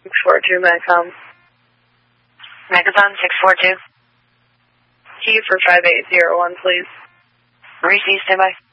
642 Megacom. Megaphone 642. Key for 5801, please. Receive, standby.